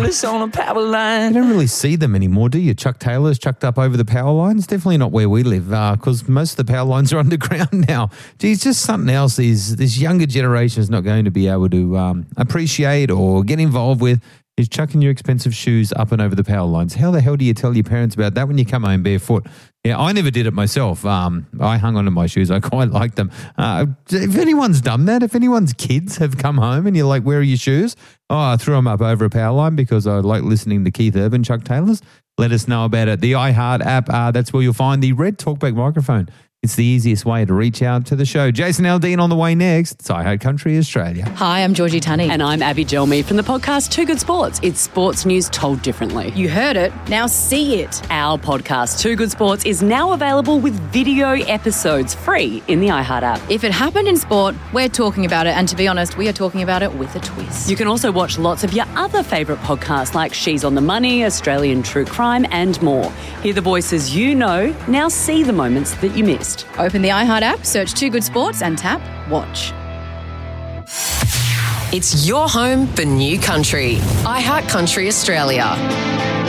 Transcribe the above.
shoes on a power line. You don't really see them anymore, do you? Chuck Taylor's chucked up over the power lines. Definitely not where we live because most of the power lines are underground now. Geez, just something else this younger generation is not going to be able to appreciate or get involved with is chucking your expensive shoes up and over the power lines. How the hell do you tell your parents about that when you come home barefoot? Yeah, I never did it myself. I hung onto my shoes. I quite liked them. If anyone's done that, if anyone's kids have come home and you're like, where are your shoes? Oh, I threw them up over a power line because I like listening to Keith Urban, Chuck Taylor's. Let us know about it. The iHeart app, that's where you'll find the red talkback microphone. It's the easiest way to reach out to the show. Jason Aldean on the way next. It's iHeart Country Australia. Hi, I'm Georgie Tunney. And I'm Abby Gelmy from the podcast Too Good Sports. It's sports news told differently. You heard it, now see it. Our podcast Too Good Sports is now available with video episodes free in the iHeart app. If it happened in sport, we're talking about it. And to be honest, we are talking about it with a twist. You can also watch lots of your other favourite podcasts like She's on the Money, Australian True Crime and more. Hear the voices you know, now see the moments that you missed. Open the iHeart app, search Too Good Sports and tap Watch. It's your home for new country. iHeart Country Australia.